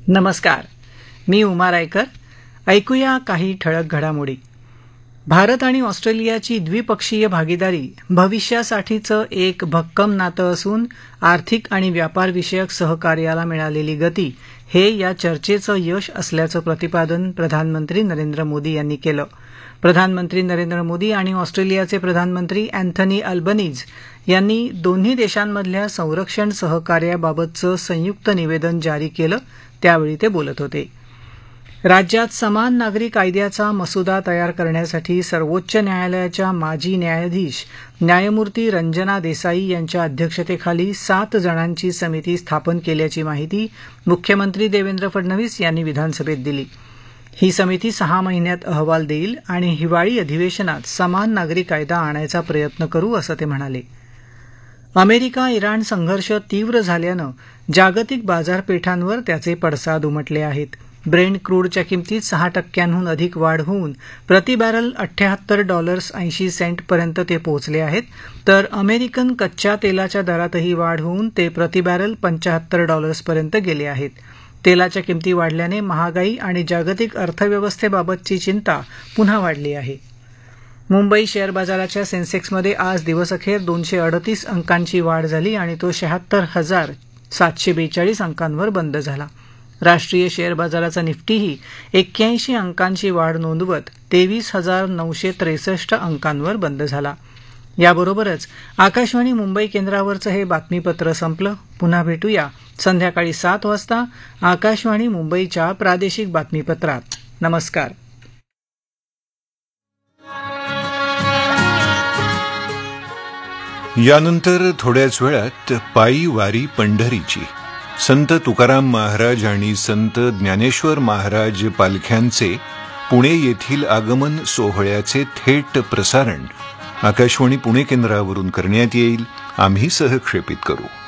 नमस्कार, मी उमा रायकर. ऐकूया काही ठळक घडामोडी. भारत आणि ऑस्ट्रेलियाची द्विपक्षीय भागीदारी भविष्यासाठीचं एक भक्कम नातं असून आर्थिक आणि व्यापारविषयक सहकार्याला मिळालेली गती हे या चर्चेचं यश असल्याचं प्रतिपादन प्रधानमंत्री नरेंद्र मोदी यांनी केलं. प्रधानमंत्री नरेंद्र मोदी आणि ऑस्ट्रेलियाचे प्रधानमंत्री अँथनी अल्बनीज यांनी दोन्ही देशांमधल्या संरक्षण सहकार्याबाबतचं संयुक्त निवेदन जारी केलं, त्यावेळी ते बोलत होते. राज्यात समान नागरी कायद्याचा मसुदा तयार करण्यासाठी सर्वोच्च न्यायालयाच्या माजी न्यायाधीश न्यायमूर्ती रंजना देसाई यांच्या अध्यक्षतेखाली 7 जणांची समिती स्थापन केल्याची माहिती मुख्यमंत्री देवेंद्र फडणवीस यांनी विधानसभेत दिली. ही समिती 6 महिन्यात अहवाल देईल आणि हिवाळी अधिवेशनात समान नागरी कायदा आणायचा प्रयत्न करू, असं ते म्हणाले. अमेरिका इराण संघर्ष तीव्र झाल्यानं जागतिक बाजारपेठांवर त्याचे पडसाद उमटले आहेत. ब्रेंट क्रूडच्या किमतीत 6% अधिक वाढ होऊन प्रति बॅरल $78.80 पर्यंत ते पोहोचले आहेत, तर अमेरिकन कच्च्या तेलाच्या दरातही वाढ होऊन ते प्रति बॅरल $75 पर्यंत गेले आहेत. तेलाच्या किमती वाढल्याने महागाई आणि जागतिक अर्थव्यवस्थेबाबतची चिंता पुन्हा वाढली आहे. मुंबई शेअर बाजाराच्या सेन्सेक्समध्ये आज दिवसअखेर 238 अंकांची वाढ झाली आणि तो 76,742 अंकांवर बंद झाला. राष्ट्रीय शेअर बाजाराचा निफ्टीही 81 अंकांची वाढ नोंदवत 23,963 अंकांवर बंद झाला. याबरोबरच आकाशवाणी मुंबई केंद्रावरचं हे बातमीपत्र संपलं. पुन्हा भेटूया संध्याकाळी 7 वाजता आकाशवाणी मुंबईच्या प्रादेशिक बातमीपत्रात. नमस्कार. यानंतर थोड्याच वेळात पायी वारी पंढरीची संत तुकाराम महाराज आणि संत ज्ञानेश्वर महाराज पालख्यांचे पुणे येथील आगमन सोहळ्याचे थेट प्रसारण आकाशवाणी पुणे केंद्रावरून करण्यात येईल. आम्ही सहक्षेपित करू.